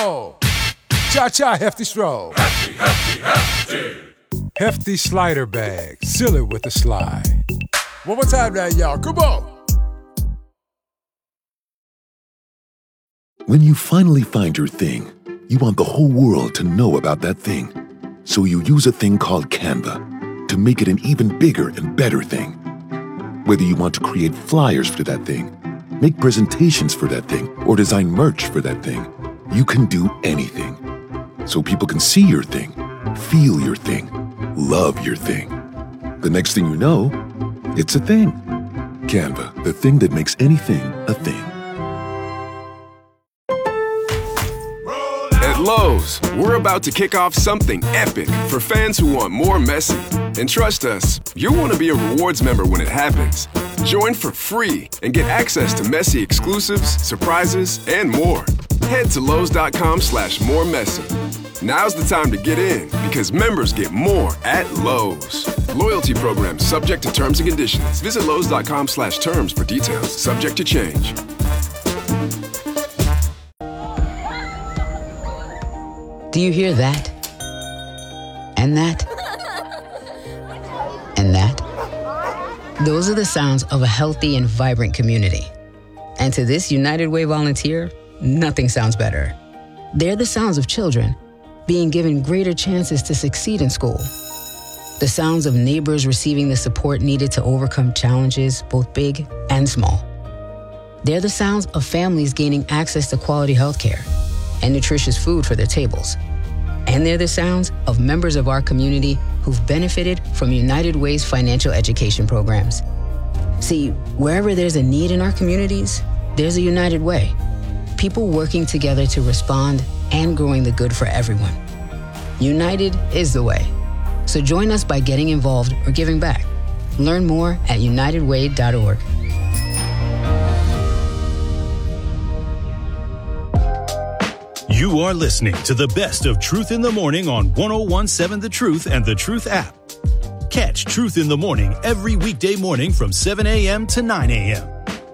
roll. Cha-cha, hefty stroll. Hefty, hefty, hefty. Hefty slider bag, seal it with a slide. One more time now, y'all, come on. When you finally find your thing, you want the whole world to know about that thing. So you use a thing called Canva to make it an even bigger and better thing. Whether you want to create flyers for that thing, make presentations for that thing, or design merch for that thing, you can do anything. So people can see your thing, feel your thing, love your thing. The next thing you know, it's a thing. Canva, the thing that makes anything a thing. At Lowe's, we're about to kick off something epic for fans who want more messy. And trust us, you'll want to be a rewards member when it happens. Join for free and get access to messy exclusives, surprises, and more. Head to Lowe's.com/more-messy. Now's the time to get in because members get more at Lowe's. Loyalty program subject to terms and conditions. Visit Lowe's.com/terms for details. Subject to change. Do you hear that? And that? And that? Those are the sounds of a healthy and vibrant community. And to this United Way volunteer, nothing sounds better. They're the sounds of children being given greater chances to succeed in school. The sounds of neighbors receiving the support needed to overcome challenges, both big and small. They're the sounds of families gaining access to quality health care and nutritious food for their tables. And they're the sounds of members of our community who've benefited from United Way's financial education programs. See, wherever there's a need in our communities, there's a United Way. People working together to respond and growing the good for everyone. United is the way. So join us by getting involved or giving back. Learn more at unitedway.org. You are listening to the best of Truth in the Morning on 101.7 The Truth and The Truth app. Catch Truth in the Morning every weekday morning from 7 a.m. to 9 a.m.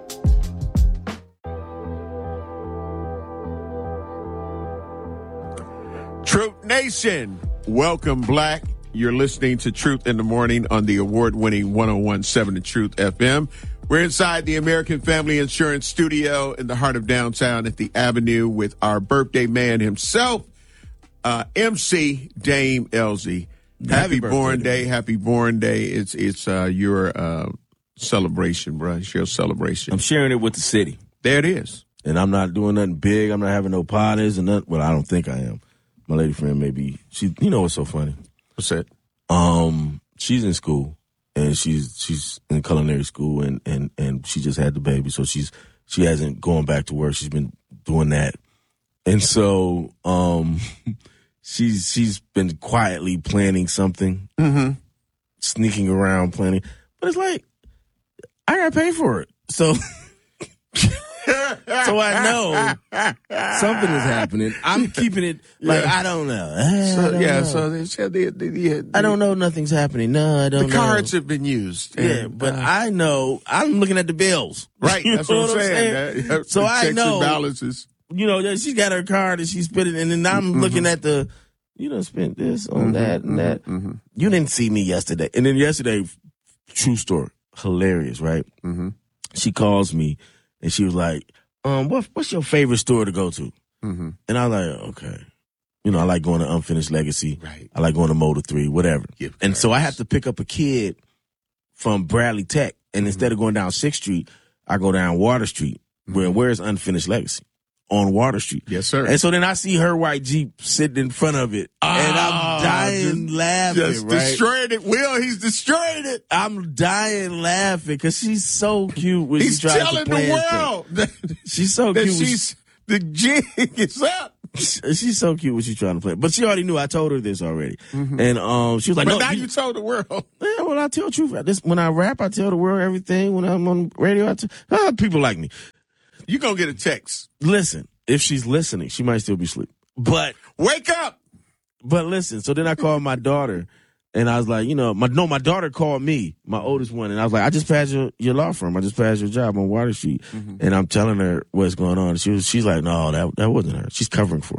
Truth Nation, welcome, Black. You're listening to Truth in the Morning on the award-winning 101.7 The Truth FM. We're inside the American Family Insurance Studio in the heart of downtown at the Avenue with our birthday man himself, MC Dame Elzy. Happy born day. Happy born day. It's your celebration, bro. It's your celebration. I'm sharing it with the city. There it is. And I'm not doing nothing big. I'm not having no parties and nothing. Well, I don't think I am. My lady friend maybe. You know what's so funny? What's that? She's in school. And she's in culinary school, and she just had the baby, so she hasn't gone back to work. She's been doing that, and so she's been quietly planning something, sneaking around planning. But it's like I gotta pay for it, so so I know something is happening. I'm keeping it like I don't know. I don't know. Nothing's happening. No, I don't know. The cards have been used. Yeah, but I know. I'm looking at the bills. Right. That's what I'm saying. So I know. Balances. You know, she's got her card and she's spending, and then I'm looking at the. You done spent this on that and that. You didn't see me yesterday, and then yesterday, true story, hilarious, right? She calls me. And she was like, what's your favorite store to go to? And I was like, okay. You know, I like going to Unfinished Legacy. Right. I like going to Motor 3, whatever. And so I have to pick up a kid from Bradley Tech. And instead of going down 6th Street, I go down Water Street. Where's Unfinished Legacy? On Water Street. Yes, sir. And so then I see her white Jeep sitting in front of it. And I'm dying laughing, just right? Destroying it. Will, he's destroying it. I'm dying laughing because she's so cute when she tries to plan. He's telling the world. She's so cute. The jig is up. She's so cute when she's trying to play. But she already knew. I told her this already. And she was like, but no. Now you told the world. Yeah, well, I tell the truth. When I rap, I tell the world everything. When I'm on radio, people like me. You're going to get a text. Listen, if she's listening, she might still be asleep. But wake up. But listen, so then I called my daughter, and I was like, my daughter called me, my oldest one, and I was like, I just passed your law firm. I just passed your job on Water Street. And I'm telling her what's going on. She's like, no, that wasn't her. She's covering for her.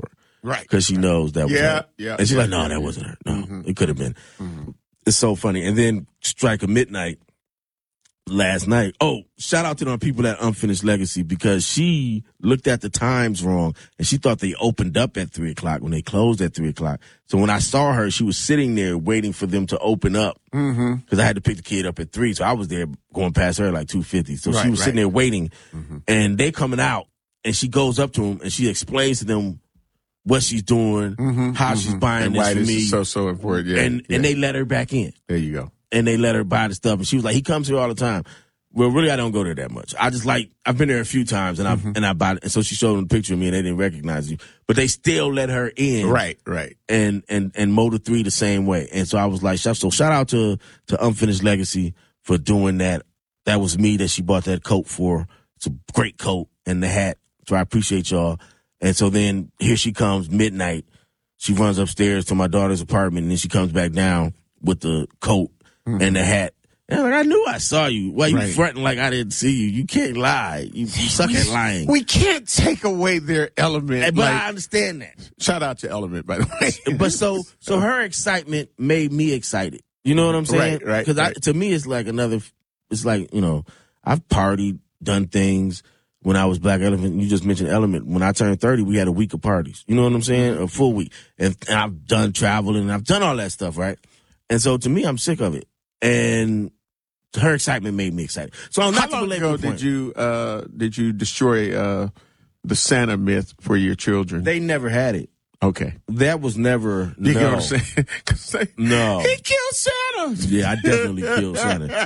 Right. Because she knows that was her. Yeah. And she's like, no, that wasn't her. No, it could have been. It's so funny. And then strike of midnight last night. Oh, shout out to the people at Unfinished Legacy, because she looked at the times wrong and she thought they opened up at 3:00 when they closed at 3:00. So when I saw her, she was sitting there waiting for them to open up because I had to pick the kid up at 3. So I was there going past her at like 2:50. So she was sitting there waiting and they coming out and she goes up to them and she explains to them what she's doing, how she's buying and this why for this me. is so important. Yeah. And they let her back in. There you go. And they let her buy the stuff. And she was like, he comes here all the time. Well, really, I don't go there that much. I just I've been there a few times and I bought it. And so she showed them a picture of me and they didn't recognize you. But they still let her in. Right. And Motor 3 the same way. And so I was like, so shout out to Unfinished Legacy for doing that. That was me that she bought that coat for. It's a great coat and the hat. So I appreciate y'all. And so then here she comes midnight. She runs upstairs to my daughter's apartment and then she comes back down with the coat and the hat. And I'm like, I knew I saw you. Why you fronting like I didn't see you? You can't lie. You suck at lying. We can't take away their element. But I understand that. Shout out to Element, by the way. But so her excitement made me excited. You know what I'm saying? Right. Because to me, it's like it's like, I've partied, done things when I was Black Elephant. You just mentioned Element. When I turned 30, we had a week of parties. You know what I'm saying? A full week. And I've done traveling and I've done all that stuff, right? And so to me, I'm sick of it. And her excitement made me excited. So I'm not How long ago did you destroy the Santa myth for your children? They never had it. Okay. That was never. You no. know what I'm saying? No. He killed Santa. Yeah, I definitely killed Santa.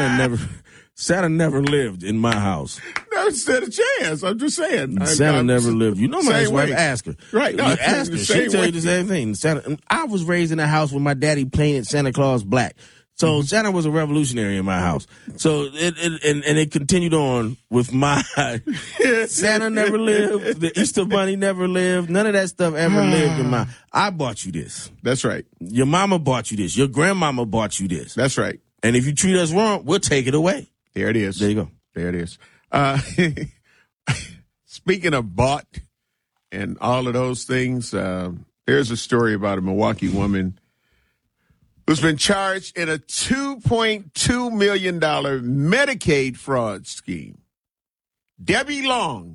Santa never lived in my house. Never stood a chance. I'm just saying. Santa never lived. You know my ex-wife, ask her. Right. No, you ask her. She'll tell you the same thing. Santa, I was raised in a house where my daddy painted Santa Claus black. So Santa was a revolutionary in my house. So it continued on with my Santa never lived, the Easter Bunny never lived, none of that stuff ever lived in my. I bought you this. That's right. Your mama bought you this. Your grandmama bought you this. That's right. And if you treat us wrong, we'll take it away. There it is. There you go. There it is. Speaking of bought and all of those things, there's a story about a Milwaukee woman who's been charged in a $2.2 million Medicaid fraud scheme. Debbie Long.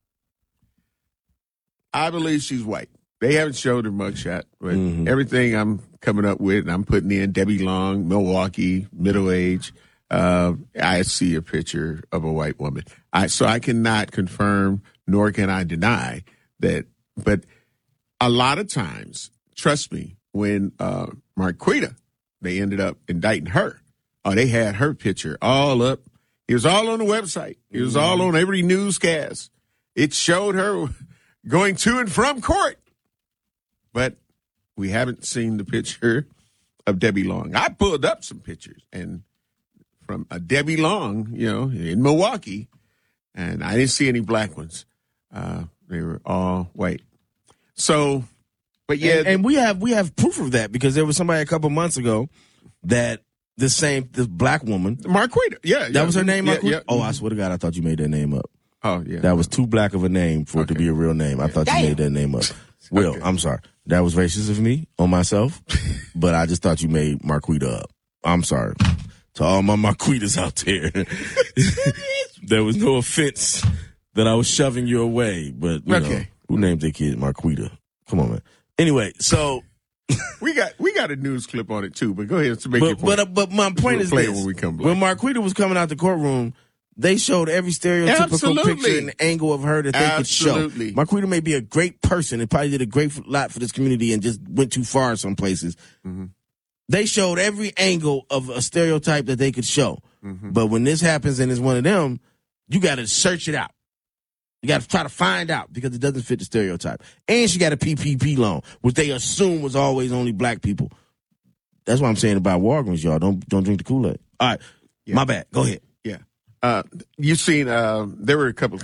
I believe she's white. They haven't showed her mugshot, but everything I'm coming up with, and I'm putting in Debbie Long, Milwaukee, middle age. I see a picture of a white woman. So I cannot confirm, nor can I deny that. But a lot of times, trust me, when Marquita, they ended up indicting her. They had her picture all up. It was all on the website. It was all on every newscast. It showed her going to and from court. But we haven't seen the picture of Debbie Long. I pulled up some pictures and from a Debbie Long, in Milwaukee, and I didn't see any black ones. They were all white. So, but yeah, and we have proof of that because there was somebody a couple months ago that this black woman, Marquita, that was her name. Marquita? Yeah. Oh, I swear to God, I thought you made that name up. Oh yeah, that was too black of a name for it to be a real name. I thought you made that name up. Will, okay. I'm sorry. That was racist of me on myself, but I just thought you made Marquita up. I'm sorry. To all my Marquitas out there, there was no offense that I was shoving you away, but you know, who named their kid Marquita? Come on, man. Anyway, so we got a news clip on it too, but go ahead to make your point. But my point is this: when Marquita was coming out the courtroom, they showed every stereotypical picture and angle of her that they could show. Marquita may be a great person and probably did a great lot for this community and just went too far in some places. They showed every angle of a stereotype that they could show. But when this happens and it's one of them, you got to search it out. You got to try to find out because it doesn't fit the stereotype. And she got a PPP loan, which they assume was always only black people. That's what I'm saying about Walgreens, y'all. Don't drink the Kool-Aid. All right. My bad. Go ahead. Yeah. You've seen, there were a couple of